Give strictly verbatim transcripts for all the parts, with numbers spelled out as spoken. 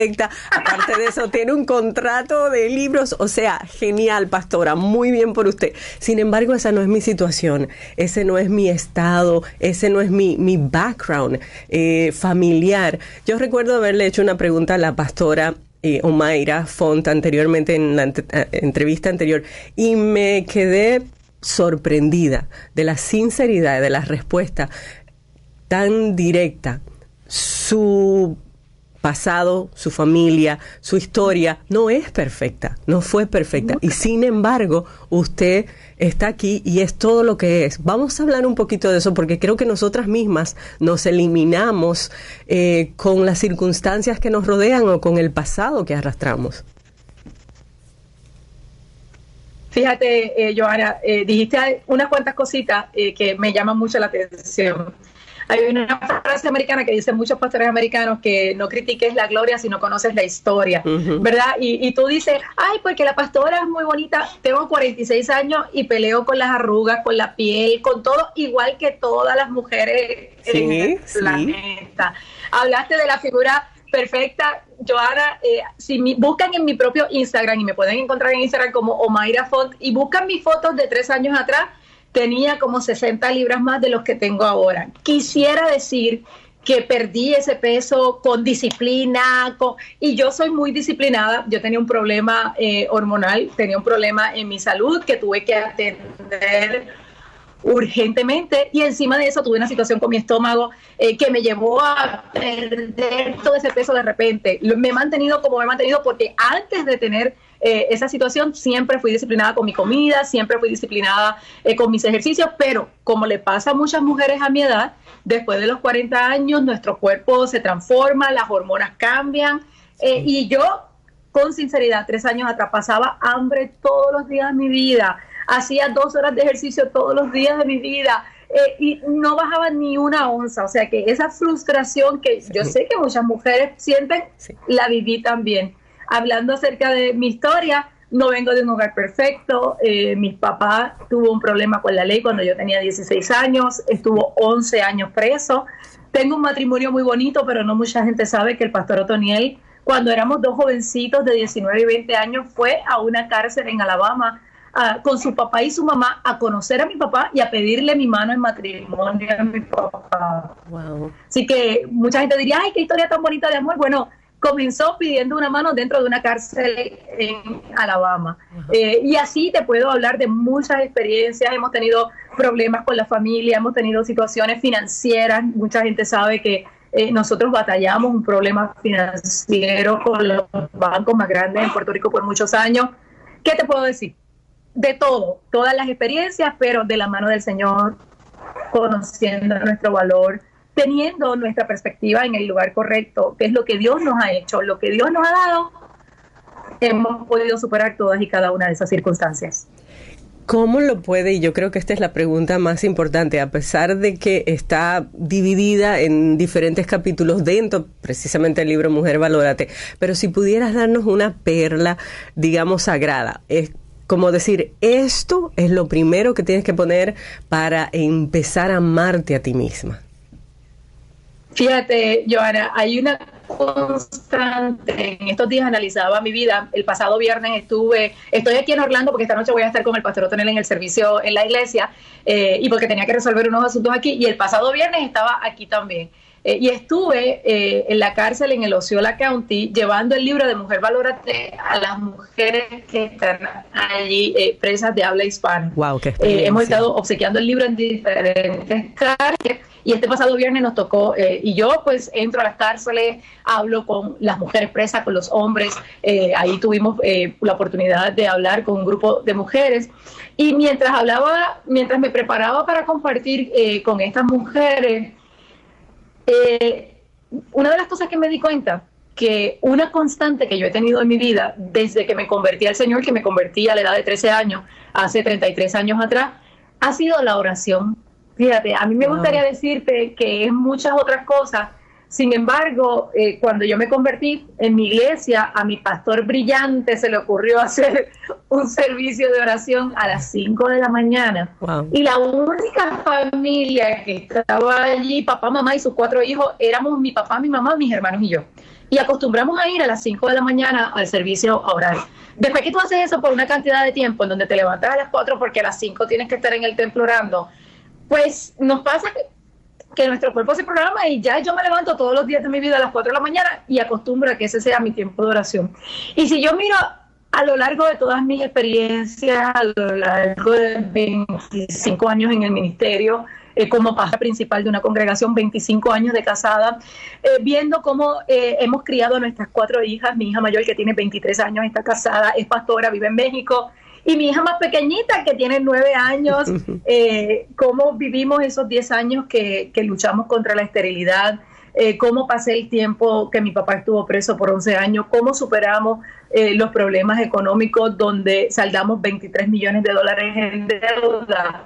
Aparte de eso, tiene un contrato de libros. O sea, genial, pastora, muy bien por usted. Sin embargo, esa no es mi situación, ese no es mi estado, ese no es mi, mi background eh, familiar. Yo recuerdo haberle hecho una pregunta a la pastora eh, Omaira Font anteriormente en la ent- entrevista anterior y me quedé sorprendida de la sinceridad, de la respuesta tan directa. Su pasado, su familia, su historia no es perfecta, no fue perfecta y sin embargo usted está aquí y es todo lo que es. Vamos a hablar un poquito de eso porque creo que nosotras mismas nos eliminamos eh, con las circunstancias que nos rodean o con el pasado que arrastramos. Fíjate, eh, Johanna, eh, dijiste unas cuantas cositas eh, que me llaman mucho la atención. Hay una frase americana que dicen muchos pastores americanos que no critiques la gloria si no conoces la historia, uh-huh. ¿verdad? Y, y tú dices, ay, porque la pastora es muy bonita, tengo cuarenta y seis años y peleo con las arrugas, con la piel, con todo, igual que todas las mujeres sí, en el sí. planeta. Hablaste de la figura perfecta, Johanna, eh, si me buscan en mi propio Instagram, y me pueden encontrar en Instagram como Omaira Font, y buscan mis fotos de tres años atrás, tenía como sesenta libras más de los que tengo ahora. Quisiera decir que perdí ese peso con disciplina, con, y yo soy muy disciplinada. Yo tenía un problema eh, hormonal, tenía un problema en mi salud que tuve que atender urgentemente, y encima de eso tuve una situación con mi estómago eh, que me llevó a perder todo ese peso de repente. Me he mantenido como me he mantenido porque antes de tener eh, esa situación siempre fui disciplinada con mi comida, siempre fui disciplinada eh, con mis ejercicios, pero como le pasa a muchas mujeres a mi edad, después de los cuarenta años nuestro cuerpo se transforma, las hormonas cambian eh, y yo, con sinceridad, tres años atrás pasaba hambre todos los días de mi vida. Hacía dos horas de ejercicio todos los días de mi vida eh, y no bajaba ni una onza. O sea que esa frustración que sí. yo sé que muchas mujeres sienten, sí. la viví también. Hablando acerca de mi historia, no vengo de un hogar perfecto. Eh, mi papá tuvo un problema con la ley cuando yo tenía dieciséis años, estuvo once años preso. Tengo un matrimonio muy bonito, pero no mucha gente sabe que el pastor Otoniel, cuando éramos dos jovencitos de diecinueve y veinte años, fue a una cárcel en Alabama Uh, con su papá y su mamá a conocer a mi papá y a pedirle mi mano en matrimonio a mi papá. Wow. Así que mucha gente diría, ay, qué historia tan bonita de amor. Bueno, comenzó pidiendo una mano dentro de una cárcel en Alabama. Uh-huh. Eh, y así te puedo hablar de muchas experiencias. Hemos tenido problemas con la familia, hemos tenido situaciones financieras. Mucha gente sabe que eh, nosotros batallamos un problema financiero con los bancos más grandes en Puerto Rico por muchos años. ¿Qué te puedo decir? De todo, todas las experiencias, pero de la mano del Señor, conociendo nuestro valor, teniendo nuestra perspectiva en el lugar correcto, que es lo que Dios nos ha hecho, lo que Dios nos ha dado, hemos podido superar todas y cada una de esas circunstancias. ¿Cómo lo puede? Y yo creo que esta es la pregunta más importante, a pesar de que está dividida en diferentes capítulos dentro precisamente del libro Mujer Valórate, pero si pudieras darnos una perla, digamos, sagrada, es como decir, esto es lo primero que tienes que poner para empezar a amarte a ti misma. Fíjate, Johanna, hay una constante. En estos días analizaba mi vida. El pasado viernes estuve, estoy aquí en Orlando porque esta noche voy a estar con el pastor Otoniel en el servicio en la iglesia eh, y porque tenía que resolver unos asuntos aquí. Y el pasado viernes estaba aquí también. Eh, y estuve eh, en la cárcel en el Osceola County llevando el libro de Mujer Valórate a las mujeres que están allí eh, presas de habla hispana. Wow, qué eh, hemos estado obsequiando el libro en diferentes cárceles y este pasado viernes nos tocó eh, y yo pues entro a las cárceles, hablo con las mujeres presas, con los hombres. Eh, ahí tuvimos eh, la oportunidad de hablar con un grupo de mujeres y mientras hablaba, mientras me preparaba para compartir eh, con estas mujeres, Eh, una de las cosas que me di cuenta, que una constante que yo he tenido en mi vida desde que me convertí al Señor, que me convertí a la edad de trece años, hace treinta y tres años atrás, ha sido la oración. Fíjate, a mí me gustaría decirte que es muchas otras cosas. Sin embargo, eh, cuando yo me convertí en mi iglesia, a mi pastor brillante se le ocurrió hacer un servicio de oración a las cinco de la mañana. Wow. Y la única familia que estaba allí, papá, mamá y sus cuatro hijos, éramos mi papá, mi mamá, mis hermanos y yo. y acostumbramos a ir a las cinco de la mañana al servicio a orar. Después que tú haces eso por una cantidad de tiempo en donde te levantas a las cuatro porque a las cinco tienes que estar en el templo orando, pues nos pasa que, que nuestro cuerpo se programa y ya yo me levanto todos los días de mi vida a las cuatro de la mañana y acostumbro a que ese sea mi tiempo de oración. Y si yo miro a lo largo de todas mis experiencias, a lo largo de veinticinco años en el ministerio, eh, como pastora principal de una congregación, veinticinco años de casada, eh, viendo cómo eh, hemos criado a nuestras cuatro hijas. Mi hija mayor, que tiene veintitrés años, está casada, es pastora, vive en México, y mi hija más pequeñita, que tiene nueve años, eh, cómo vivimos esos diez años que, que luchamos contra la esterilidad, eh, cómo pasé el tiempo que mi papá estuvo preso por once años, cómo superamos eh, los problemas económicos donde saldamos veintitrés millones de dólares en deuda.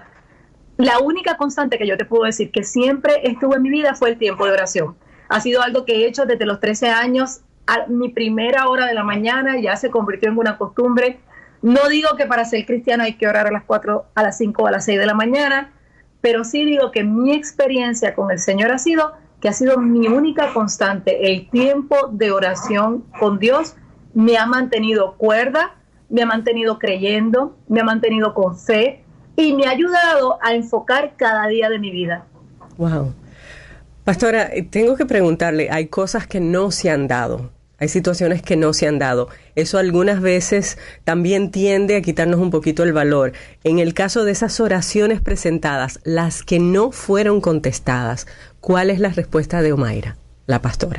La única constante que yo te puedo decir que siempre estuvo en mi vida fue el tiempo de oración. Ha sido algo que he hecho desde los trece años. A mi primera hora de la mañana ya se convirtió en una costumbre. No digo que para ser cristiano hay que orar a las cuatro, a las cinco o a las seis de la mañana, pero sí digo que mi experiencia con el Señor ha sido que ha sido mi única constante. El tiempo de oración con Dios me ha mantenido cuerda, me ha mantenido creyendo, me ha mantenido con fe, y me ha ayudado a enfocar cada día de mi vida. Wow. Pastora, tengo que preguntarle, hay cosas que no se han dado, hay situaciones que no se han dado. Eso algunas veces también tiende a quitarnos un poquito el valor. En el caso de esas oraciones presentadas, las que no fueron contestadas, ¿cuál es la respuesta de Omaira, la pastora?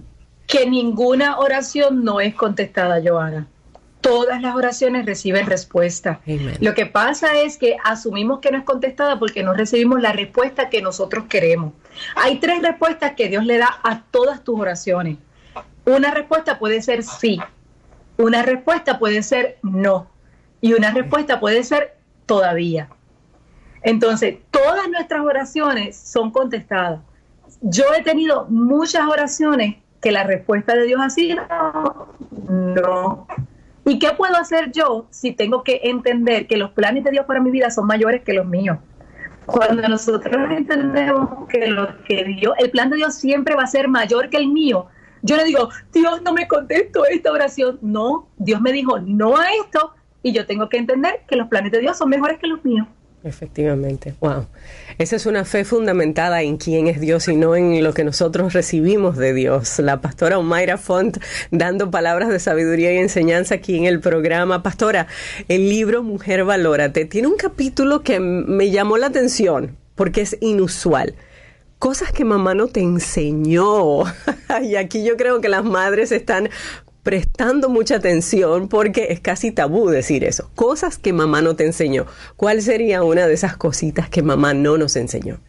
Que ninguna oración no es contestada, Johanna. Todas las oraciones reciben respuesta. Amen. Lo que pasa es que asumimos que no es contestada porque no recibimos la respuesta que nosotros queremos. Hay tres respuestas que Dios le da a todas tus oraciones. Una respuesta puede ser sí, una respuesta puede ser no, y una respuesta puede ser todavía. Entonces, todas nuestras oraciones son contestadas. Yo he tenido muchas oraciones que la respuesta de Dios ha sido no. ¿Y qué puedo hacer yo si tengo que entender que los planes de Dios para mi vida son mayores que los míos? Cuando nosotros entendemos que lo que Dios, el plan de Dios siempre va a ser mayor que el mío, yo le digo, Dios no me contestó esta oración. No, Dios me dijo no a esto, y yo tengo que entender que los planes de Dios son mejores que los míos. Efectivamente, wow. Esa es una fe fundamentada en quién es Dios y no en lo que nosotros recibimos de Dios. La pastora Omaira Font dando palabras de sabiduría y enseñanza aquí en el programa. Pastora, el libro Mujer Valórate tiene un capítulo que me llamó la atención porque es inusual. Cosas que mamá no te enseñó. Y aquí yo creo que las madres están prestando mucha atención porque es casi tabú decir eso. Cosas que mamá no te enseñó. ¿Cuál sería una de esas cositas que mamá no nos enseñó?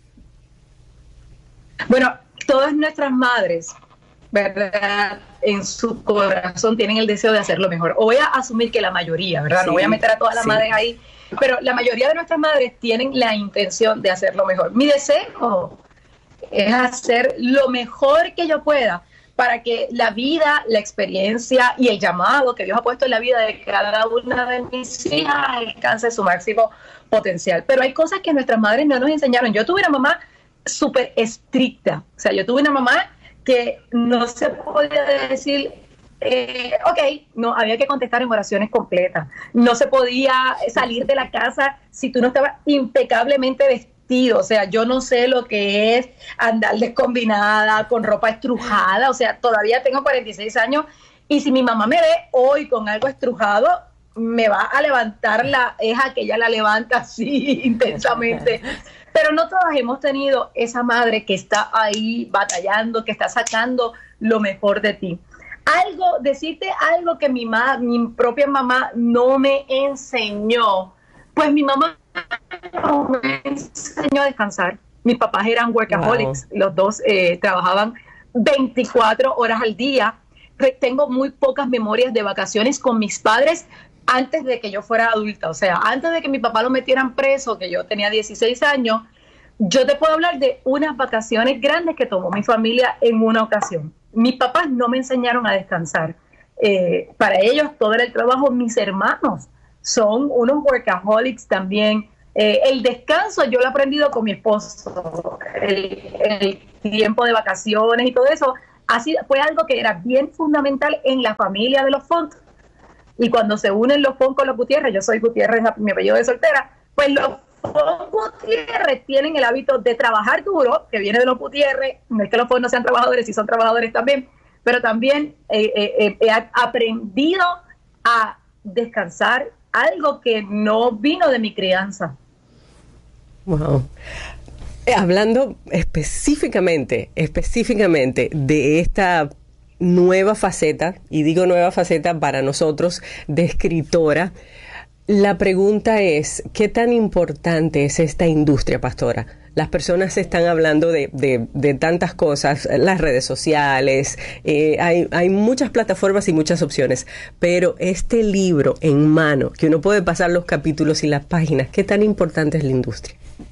Bueno, todas nuestras madres, ¿verdad?, en su corazón tienen el deseo de hacerlo mejor. O voy a asumir que la mayoría, ¿verdad? Sí, no voy a meter a todas las sí. madres ahí, pero la mayoría de nuestras madres tienen la intención de hacerlo mejor. Mi deseo es hacer lo mejor que yo pueda para que la vida, la experiencia y el llamado que Dios ha puesto en la vida de cada una de mis hijas alcance su máximo potencial. Pero hay cosas que nuestras madres no nos enseñaron. Yo tuve una mamá súper estricta. O sea, yo tuve una mamá que no se podía decir, eh, ok, no, había que contestar en oraciones completas. No se podía salir de la casa si tú no estabas impecablemente vestido. O sea, yo no sé lo que es andar descombinada, con ropa estrujada. O sea, todavía tengo cuarenta y seis años y si mi mamá me ve hoy con algo estrujado, me va a levantar la eja que ella la levanta así intensamente. Pero no todas hemos tenido esa madre que está ahí batallando, que está sacando lo mejor de ti. Algo, decirte algo que mi, ma, mi propia mamá no me enseñó. Pues mi mamá me enseñó a descansar. Mis papás eran workaholics, wow. Los dos eh, trabajaban veinticuatro horas al día. Tengo muy pocas memorias de vacaciones con mis padres antes de que yo fuera adulta. O sea, antes de que mi papá lo metieran preso, que yo tenía dieciséis años, yo te puedo hablar de unas vacaciones grandes que tomó mi familia en una ocasión. Mis papás no me enseñaron a descansar. Eh, para ellos todo era el trabajo. Mis hermanos son unos workaholics también. Eh, el descanso yo lo he aprendido con mi esposo. El, el tiempo de vacaciones y todo eso así fue algo que era bien fundamental en la familia de los Font. Y cuando se unen los Font con los Gutiérrez, yo soy Gutiérrez, mi apellido de soltera, pues los Font Gutiérrez tienen el hábito de trabajar duro, que viene de los Gutiérrez. No es que los Font no sean trabajadores, sí son trabajadores también, pero también eh, eh, he aprendido a descansar, algo que no vino de mi crianza. Wow. Hablando específicamente, específicamente de esta nueva faceta, y digo nueva faceta para nosotros, de escritora, la pregunta es, ¿qué tan importante es esta industria, pastora? Las personas están hablando de, de, de tantas cosas, las redes sociales, eh, hay, hay muchas plataformas y muchas opciones, pero este libro en mano, que uno puede pasar los capítulos y las páginas, ¿qué tan importante es la industria?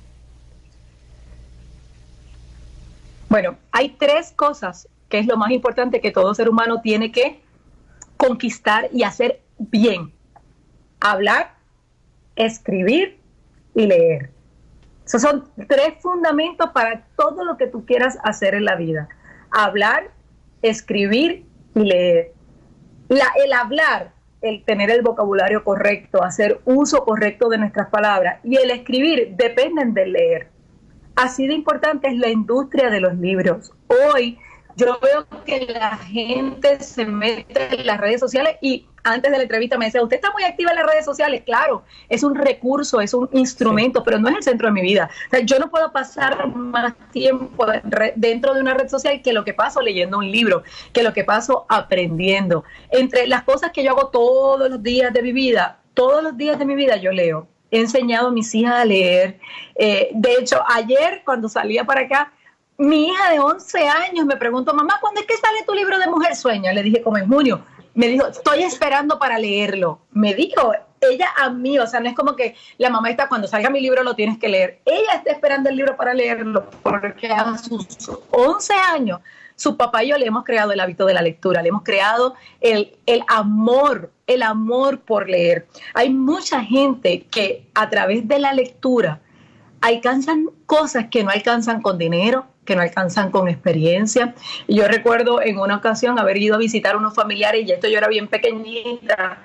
Bueno, hay tres cosas que es lo más importante que todo ser humano tiene que conquistar y hacer bien. Hablar, escribir y leer. Esos son tres fundamentos para todo lo que tú quieras hacer en la vida. Hablar, escribir y leer. La, el hablar, el tener el vocabulario correcto, hacer uso correcto de nuestras palabras, y el escribir dependen del leer. Así de importante es la industria de los libros. Hoy yo veo que la gente se mete en las redes sociales, y antes de la entrevista me decía, ¿usted está muy activa en las redes sociales? Claro, es un recurso, es un instrumento, sí, pero no es el centro de mi vida. O sea, yo no puedo pasar más tiempo dentro de una red social que lo que paso leyendo un libro, que lo que paso aprendiendo. Entre las cosas que yo hago todos los días de mi vida, todos los días de mi vida yo leo. He enseñado a mis hijas a leer. Eh, de hecho, ayer cuando salía para acá, mi hija de once años me preguntó, mamá, ¿cuándo es que sale tu libro de Mujer Sueña? Le dije, como en junio. Me dijo, estoy esperando para leerlo. Me dijo ella a mí, o sea, no es como que la mamá está, cuando salga mi libro lo tienes que leer. Ella está esperando el libro para leerlo, porque a sus once años, su papá y yo le hemos creado el hábito de la lectura, le hemos creado el, el amor, el amor por leer. Hay mucha gente que a través de la lectura alcanzan cosas que no alcanzan con dinero, que no alcanzan con experiencia. Y yo recuerdo en una ocasión haber ido a visitar a unos familiares, y esto yo era bien pequeñita,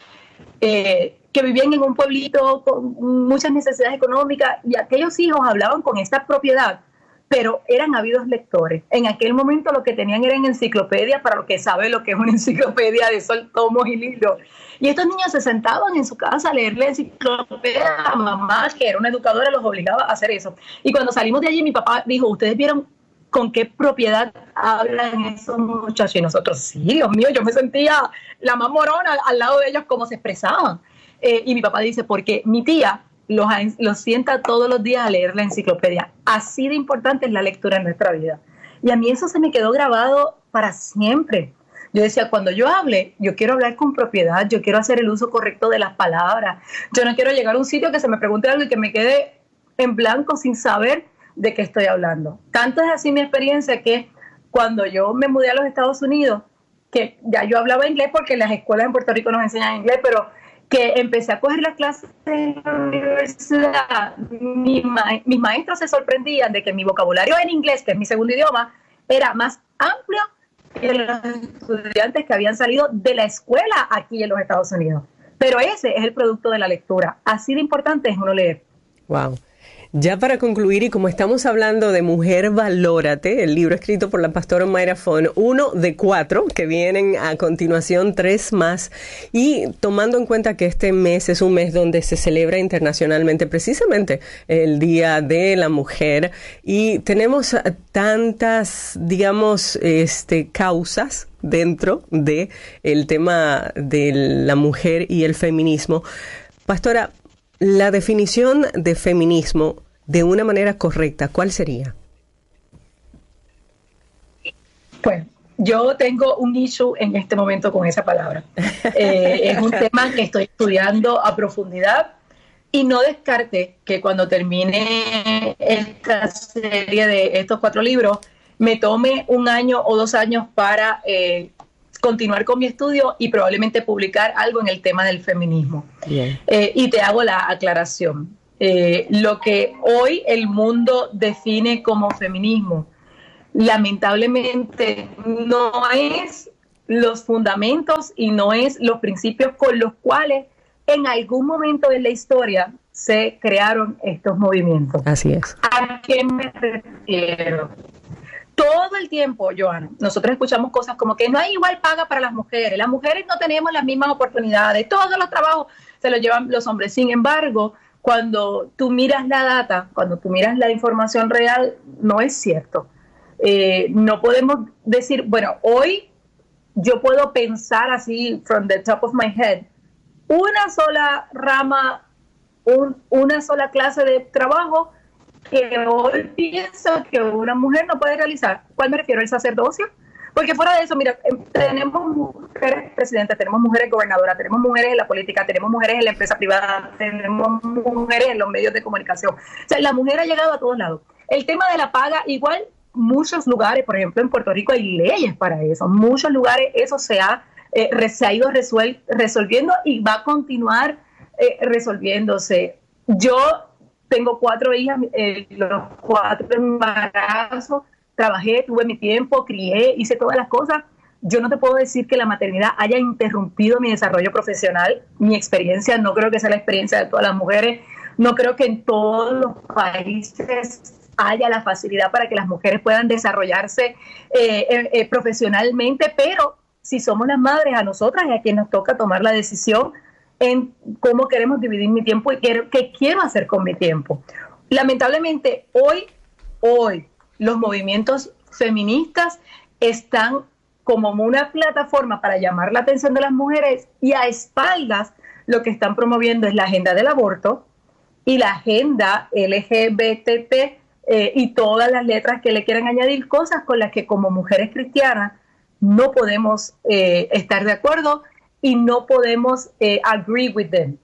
eh, que vivían en un pueblito con muchas necesidades económicas, y aquellos hijos hablaban con esta propiedad, pero eran ávidos lectores. En aquel momento lo que tenían eran enciclopedias, para lo que sabe lo que es una enciclopedia, de sol, tomos y libros. Y estos niños se sentaban en su casa a leer la enciclopedia a mamá, que era una educadora, los obligaba a hacer eso. Y cuando salimos de allí, mi papá dijo, ¿ustedes vieron con qué propiedad hablan esos muchachos? Y nosotros, sí, Dios mío, yo me sentía la más morona al, al lado de ellos, cómo se expresaban. Eh, y mi papá dice, porque mi tía los, los sienta todos los días a leer la enciclopedia. Así de importante es la lectura en nuestra vida. Y a mí eso se me quedó grabado para siempre. Yo decía, cuando yo hable, yo quiero hablar con propiedad, yo quiero hacer el uso correcto de las palabras. Yo no quiero llegar a un sitio que se me pregunte algo y que me quede en blanco sin saber de qué estoy hablando. Tanto es así mi experiencia que cuando yo me mudé a los Estados Unidos, que ya yo hablaba inglés porque las escuelas en Puerto Rico nos enseñan inglés, pero que empecé a coger las clases en la universidad, mi ma- mis maestros se sorprendían de que mi vocabulario en inglés, que es mi segundo idioma, era más amplio que los estudiantes que habían salido de la escuela aquí en los Estados Unidos. Pero ese es el producto de la lectura. Así de importante es uno leer. Wow. Ya para concluir, y como estamos hablando de Mujer Valórate, el libro escrito por la pastora Mayra Font, uno de cuatro que vienen a continuación, tres más, y tomando en cuenta que este mes es un mes donde se celebra internacionalmente precisamente el Día de la Mujer, y tenemos tantas, digamos, este, causas dentro de el tema de la mujer y el feminismo. Pastora, la definición de feminismo de una manera correcta, ¿cuál sería? Pues yo tengo un issue en este momento con esa palabra. Eh, es un tema que estoy estudiando a profundidad, y no descarte que cuando termine esta serie de estos cuatro libros me tome un año o dos años para eh, continuar con mi estudio y probablemente publicar algo en el tema del feminismo. Yeah. Eh, y te hago la aclaración. Eh, lo que hoy el mundo define como feminismo, lamentablemente no es los fundamentos y no es los principios con los cuales en algún momento de la historia se crearon estos movimientos. Así es. ¿A qué me refiero? Todo el tiempo, Johanna, nosotros escuchamos cosas como que no hay igual paga para las mujeres, las mujeres no tenemos las mismas oportunidades, todos los trabajos se los llevan los hombres. Sin embargo, cuando tú miras la data, cuando tú miras la información real, no es cierto. Eh, no podemos decir, bueno, hoy yo puedo pensar así, from the top of my head, una sola rama, un, una sola clase de trabajo que hoy pienso que una mujer no puede realizar. ¿Cuál me refiero? ¿El sacerdocio? Porque fuera de eso, mira, tenemos mujeres presidentes, tenemos mujeres gobernadoras, tenemos mujeres en la política, tenemos mujeres en la empresa privada, tenemos mujeres en los medios de comunicación. O sea, la mujer ha llegado a todos lados. El tema de la paga, igual, muchos lugares, por ejemplo, en Puerto Rico hay leyes para eso. Muchos lugares eso se ha, eh, se ha ido resuel- resolviendo y va a continuar eh, resolviéndose. Yo tengo cuatro hijas, eh, los cuatro embarazos, trabajé, tuve mi tiempo, crié, hice todas las cosas. Yo no te puedo decir que la maternidad haya interrumpido mi desarrollo profesional, mi experiencia, no creo que sea la experiencia de todas las mujeres, no creo que en todos los países haya la facilidad para que las mujeres puedan desarrollarse eh, eh, eh, profesionalmente, pero si somos las madres, a nosotras es a quien nos toca tomar la decisión en cómo queremos dividir mi tiempo y qué, qué quiero hacer con mi tiempo. Lamentablemente, hoy, hoy, los movimientos feministas están como una plataforma para llamar la atención de las mujeres y a espaldas lo que están promoviendo es la agenda del aborto y la agenda L G B T T eh, y todas las letras que le quieran añadir, cosas con las que como mujeres cristianas no podemos eh, estar de acuerdo y no podemos eh, agree with them.